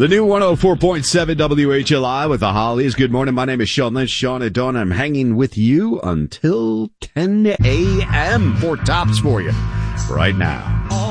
The new 104.7 WHLI with the Hollies. Good morning. My name is Sean Lynch. Sean and Dawn. I'm hanging with you until 10 a.m. for tops for you right now.